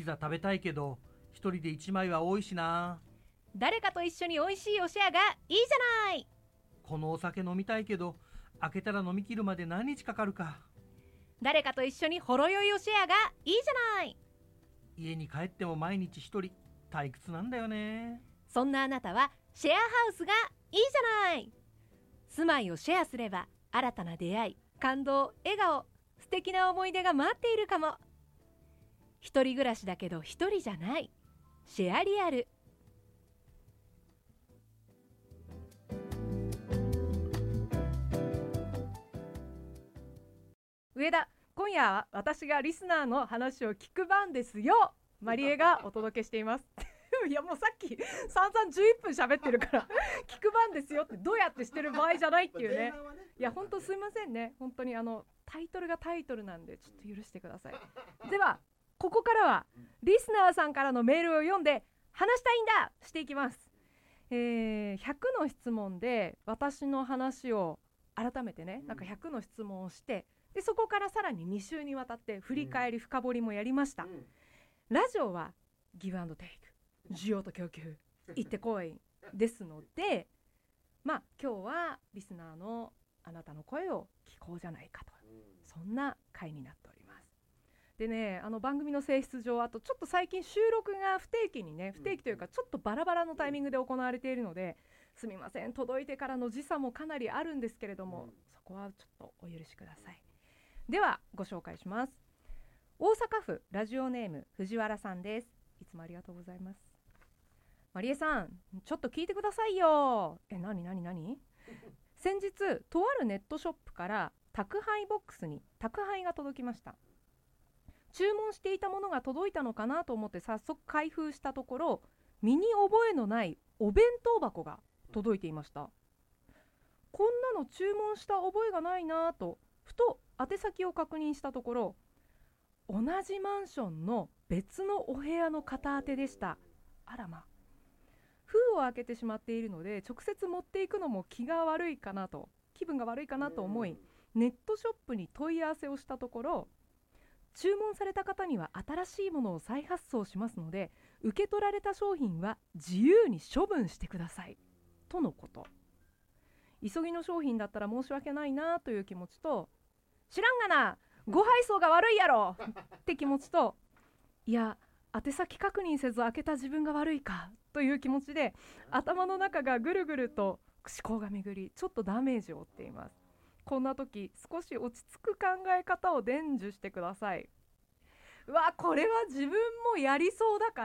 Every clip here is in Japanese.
ザ食べたいけど一人で1枚は多いしな。 誰かと一緒に美味しいおシェアがいいじゃない。 このお酒飲みたいけど開けたら飲み切るまで何日かかるか。 誰かと一緒にほろ酔いおシェアがいいじゃない。 家に帰っても毎日一人、退屈なんだよね。 そんなあなたはシェアハウスがいいじゃない。住まいをシェアすれば新たな出会い、感動、笑顔、素敵な思い出が待っているかも。一人暮らしだけど一人じゃない。シェアリアル。上田、今夜は私がリスナーの話を聞く番ですよ。マリエがお届けしていますいやもうさっき散々11分喋ってるから聞く番ですよってどうやってしてる場合じゃないっていうね。いや本当すいませんね。本当にタイトルがタイトルなんでちょっと許してください。ではここからはリスナーさんからのメールを読んで話したいんだしていきます。100の質問で私の話を改めてね、なんか100の質問をして、でそこからさらに2週にわたって振り返り深掘りもやりました。ラジオはギブアンドテイク、需要と供給、行ってこいですので、まあ今日はリスナーのあなたの声を聞こうじゃないかと、そんな回になっております。でね、番組の性質上、あとちょっと最近収録が不定期にね、不定期というかちょっとバラバラのタイミングで行われているので、すみません、届いてからの時差もかなりあるんですけれども、そこはちょっとお許しください。ではご紹介します。大阪府ラジオネーム藤原さんです。いつもありがとうございます。マリエさん、ちょっと聞いてくださいよ。何先日とあるネットショップから宅配ボックスに宅配が届きました。注文していたものが届いたのかなと思って早速開封したところ、身に覚えのないお弁当箱が届いていました。こんなの注文した覚えがないなとふと宛先を確認したところ、同じマンションの別のお部屋の片宛てでした。あらま。封を開けてしまっているので直接持っていくのも気分が悪いかなと思い、ネットショップに問い合わせをしたところ、注文された方には新しいものを再発送しますので、受け取られた商品は自由に処分してくださいとのこと。急ぎの商品だったら申し訳ないなという気持ちと、知らんがな、ご配送が悪いやろって気持ちと、いや宛先確認せず開けた自分が悪いかという気持ちで、頭の中がぐるぐると思考が巡り、ちょっとダメージを負っています。こんな時少し落ち着く考え方を伝授してください。うわ、これは自分もやりそうだから、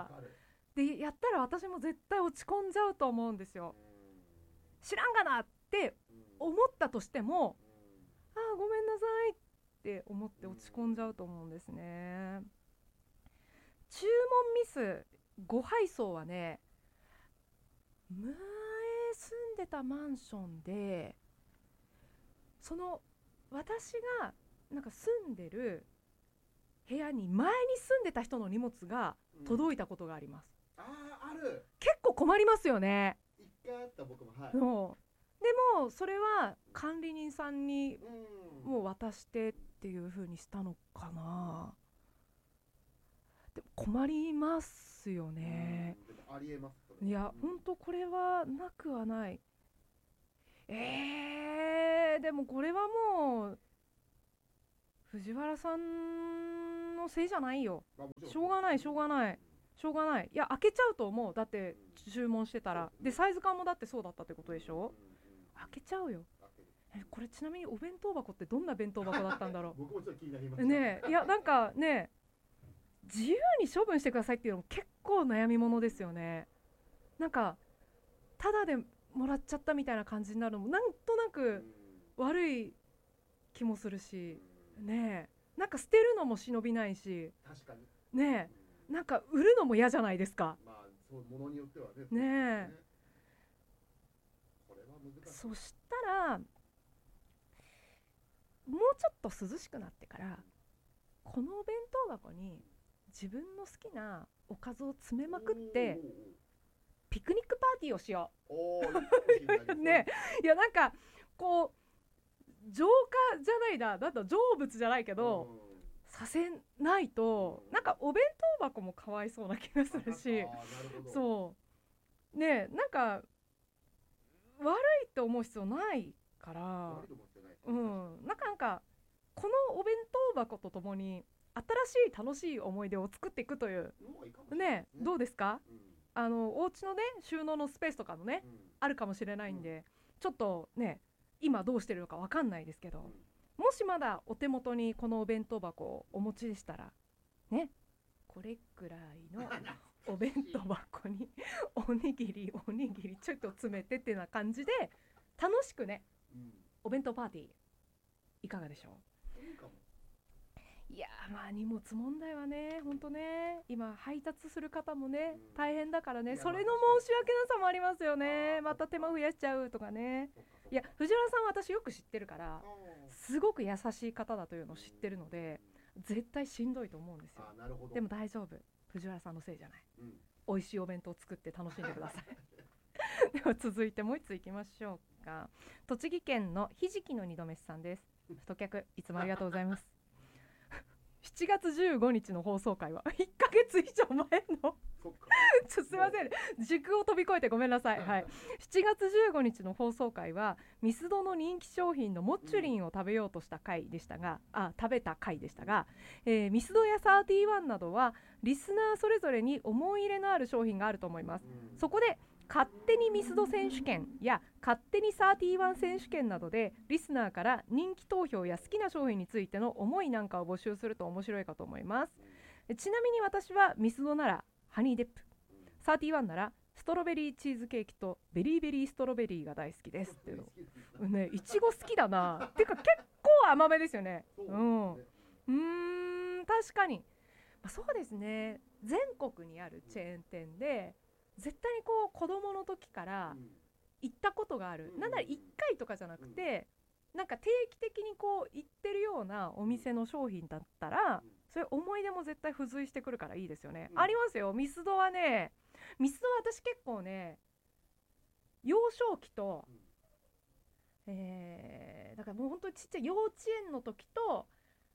でやったら私も絶対落ち込んじゃうと思うんですよ。知らんがなって思ったとしても、ごめんなさいって思って落ち込んじゃうと思うんですね。注文ミス、ご配送はね、前住んでたマンションで、その私がなんか住んでる部屋に前に住んでた人の荷物が届いたことがあります。 ある。 結構困りますよね。 一回あった僕も。はい。 でもそれは管理人さんにもう渡してっていう風にしたのかな。でも困りますよね。 でもありえます。 いや本当これはなくはない。でもこれはもう藤原さんのせいじゃないよ。しょうがない。いや開けちゃうと思う。だって注文してたら。でサイズ感もだってそうだったってことでしょ。開けちゃうよ。これちなみにお弁当箱ってどんな弁当箱だったんだろう僕もちょっと気になりましたね。いやなんかね、自由に処分してくださいっていうのも結構悩みものですよね。なんかただでもらっちゃったみたいな感じになるのもなんとなく悪い気もするしね。なんか捨てるのも忍びないし、 確かにねえ、なんか売るのも嫌じゃないですか。 まあそう、ものによってはね。 ねえ。 これは難しい。 そしたらもうちょっと涼しくなってから、このお弁当箱に自分の好きなおかずを詰めまくってピクニックパーティーをしようね。いやなんかこう浄化じゃないだ、だと成仏じゃないけど、 させないと、なんかお弁当箱もかわいそうな気がするし、 あーなるほどそうね、なんか悪いと思う必要ないから、 悪いと思ってないですねうん、なんかこのお弁当箱とともに新しい楽しい思い出を作っていくというの方がいいかもしれないね、 ですねどうですか？ うんお家のね収納のスペースとかもねうんあるかもしれないんで、ちょっとね今どうしてるのかわかんないですけど、 うんもしまだお手元にこのお弁当箱をお持ちでしたらね、これくらいのお弁当箱におにぎりちょっと詰めてってな感じで楽しくねうんお弁当パーティーいかがでしょいいかもう？いやーまあ荷物問題はねほんとね今配達する方もねうん大変だからね、 いやそれの申し訳なさもありますよね。また手間増やしちゃうとかね。 そうかそうかいや藤原さんは私よく知ってるからあすごく優しい方だというのをー知ってるので絶対しんどいと思うんですよ。 あーなるほどでも大丈夫、藤原さんのせいじゃない。 うん美味しいお弁当を作って楽しんでくださいでは続いてもう一ついきましょうか。栃木県のひじきの二度飯さんです。太客いつもありがとうございます7月15日の放送回は1ヶ月以上前のそっかすいません時空を飛び越えてごめんなさい、はい、7月15日の放送回はミスドの人気商品のモッチュリンを食べようとした回でしたが、食べた回でしたが、ミスドや31などはリスナーそれぞれに思い入れのある商品があると思います。 うんそこで勝手にミスド選手権や勝手に31選手権などでリスナーから人気投票や好きな商品についての思いなんかを募集すると面白いかと思います。ちなみに私はミスドならハニーデップ、31ならストロベリーチーズケーキとベリーベリーストロベリーが大好きですっていうのね、いちご好きだなてか結構甘めですよね。 そううんですね確かに、そうですね、全国にあるチェーン店で絶対にこう子供の時から行ったことがある、 うんなんなら1回とかじゃなくて、なんか定期的にこう行ってるようなお店の商品だったら、そういう思い出も絶対付随してくるからいいですよね、ありますよ。ミスドはね、ミスドは私結構ね幼少期と、だからもう本当にちっちゃい幼稚園の時と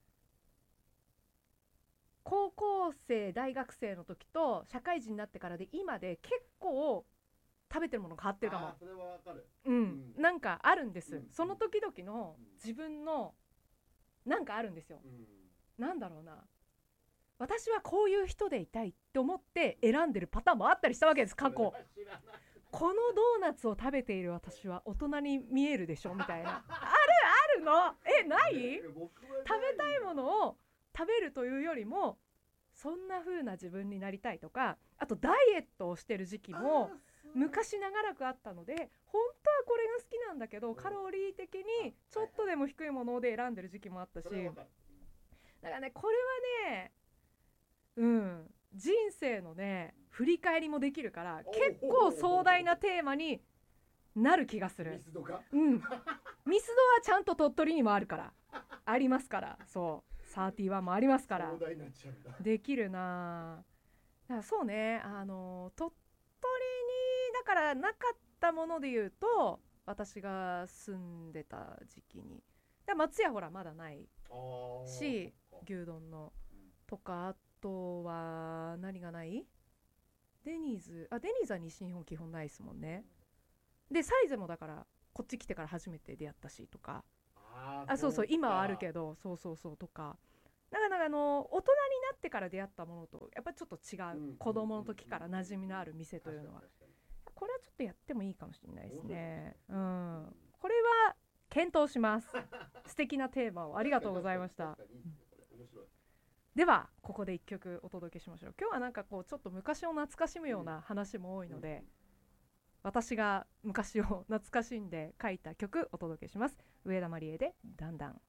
高校生大学生の時と社会人になってからで今で結構食べてるもの変わってるかも。 あーそれはわかるなんかあるんです、 うんその時々の自分のなんかあるんですよ、なんだろうな、私はこういう人でいたいって思って選んでるパターンもあったりしたわけです。過去それは知らないこのドーナツを食べている私は大人に見えるでしょみたいなあるのない僕はない食べたいものを食べるというよりもそんな風な自分になりたいとか、あとダイエットをしてる時期も昔長らくあったので本当はこれが好きなんだけどカロリー的にちょっとでも低いもので選んでる時期もあったし、 それはわかるだからねこれはね人生のね振り返りもできるから結構壮大なテーマになる気がする。 ミスドがミスドはちゃんと鳥取にもあるからありますから、そう31もありますから壮大になっちゃうんだできるな。だからそうね、鳥取にだからなかったもので言うと私が住んでた時期に松屋ほらまだないし、牛丼のとか、あとは何がない？デニーズは西日本基本ないですもんね。でサイゼもだからこっち来てから初めて出会ったしとか、そう今はあるけどそうとか、だから大人になってから出会ったものとやっぱりちょっと違う、子供の時から馴染みのある店というのはこれはちょっとやってもいいかもしれないですね。これは検討します素敵なテーマをありがとうございました。ではここで1曲お届けしましょう。今日はなんかこうちょっと昔を懐かしむような話も多いので、私が昔を懐かしんで書いた曲お届けします。上田まりえでだんだん。